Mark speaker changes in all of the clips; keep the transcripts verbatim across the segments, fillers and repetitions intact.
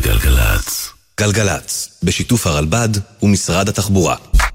Speaker 1: גלגלצ. גלגלצ, בשיתוף הרלב"ד ומשרד התחבורה.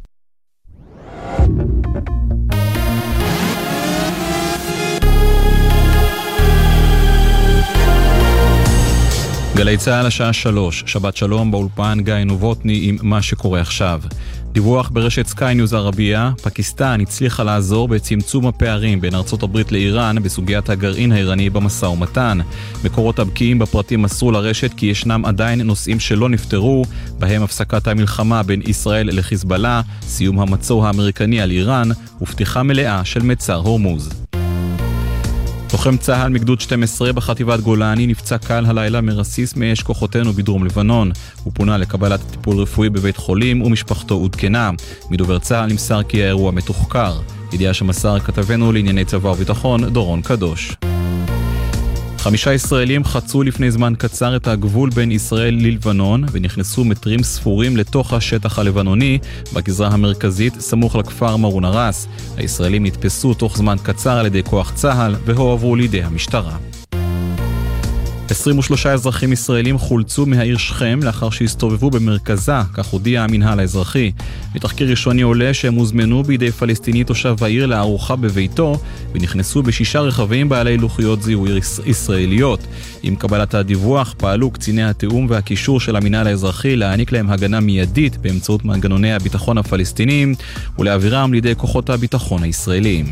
Speaker 2: גלי צהל השעה שלוש, שבת שלום באולפן גיא נובוטני עם מה שקורה עכשיו. דיווח ברשת סקיי ניוז ערבייה, פקיסטן הצליחה לעזור בצמצום הפערים בין ארצות הברית לאיראן בסוגיית הגרעין האיראני במשא ומתן. מקורות הבקיעים בפרטים מסרו לרשת כי ישנם עדיין נושאים שלא נפתרו, בהם הפסקת המלחמה בין ישראל לחיזבאללה, סיום המצור האמריקני על איראן ופתיחה מלאה של מצר הורמוז. לוחם צהל מגדוד שתים עשרה בחטיבת גולני נפצע קל הלילה מרסיס מאש כוחותינו בדרום לבנון. הוא פונה לקבלת טיפול רפואי בבית חולים ומשפחתו עודכנה. מדובר צהל נמסר כי האירוע מתוחקר. ידיעה שמסר כתבנו לענייני צבא וביטחון דורון קדוש. חמישה ישראלים חצו לפני זמן קצר את הגבול בין ישראל ללבנון ונכנסו מטרים ספורים לתוך השטח הלבנוני בגזרה המרכזית סמוך לכפר מרון הרס. הישראלים נתפסו תוך זמן קצר על ידי כוח צהל והועברו לידי המשטרה. עשרים ושלושה אזרחים ישראלים חולצו מהעיר שכם לאחר שהסתובבו במרכזה, כך הודיע המנהל האזרחי. מתחקיר ראשוני עולה שהם הוזמנו בידי פלסטיני תושב העיר לארוחה בביתו ונכנסו בשישה רכבים בעלי לוחיות זיהוי ישראליות. עם קבלת הדיווח פעלו קציני התיאום והקישור של המנהל האזרחי להעניק להם הגנה מיידית באמצעות מנגנוני הביטחון הפלסטיניים ולהעבירם לידי כוחות הביטחון הישראליים.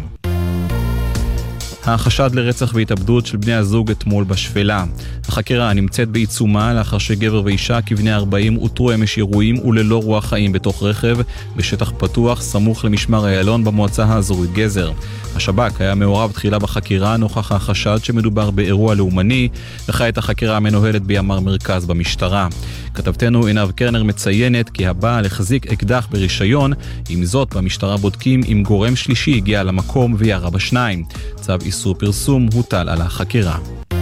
Speaker 2: החשד לרצח והתאבדות של בני הזוג אתמול בשפלה. החקירה נמצאת בעיצומה לאחר שגבר ואישה כבני ארבעים אותרו אמש אירועים וללא רוח חיים בתוך רכב בשטח פתוח סמוך למשמר איילון במועצה האזורית גזר. השב"כ היה מעורב תחילה בחקירה נוכח החשד שמדובר באירוע לאומני, וכעת החקירה מנוהלת בימ"ר מרכז במשטרה. כתבתנו עינב קרנר מציינת כי הבעל החזיק אקדח ברישיון, עם זאת במשטרה בודקים אם גורם שלישי הגיע למקום וירה בשניים. צו איסור פרסום הוטל על החקירה.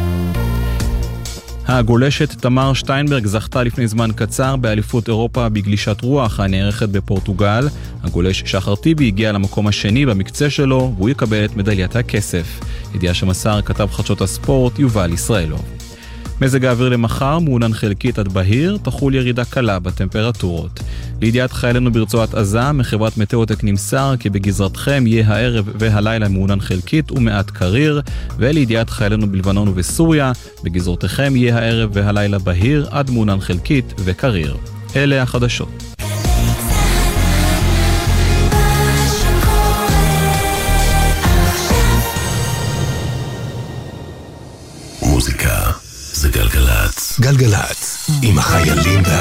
Speaker 2: הגולשת תמר שטיינברג זכתה לפני זמן קצר באליפות אירופה בגלישת רוח הנערכת בפורטוגל. הגולש שחר טיבי הגיע למקום השני במקצה שלו והוא יקבל את מדליית הכסף. ידיעה שמסר כתב חדשות הספורט יובל ישראלוב. מזג האוויר למחר מעונן חלקית עד בהיר, תחול ירידה קלה בטמפרטורות. לידיעת חיילינו ברצועת עזה, מחברת מטאוטק נמסר כי בגזרתכם יהיה הערב והלילה מעונן חלקית ומעט קריר, ולידיעת חיילינו בלבנון ובסוריה, בגזרתכם יהיה הערב והלילה בהיר עד מעונן חלקית וקריר. אלה החדשות.
Speaker 1: מוזיקה זה גלגלצ. גלגלצ עם החיילים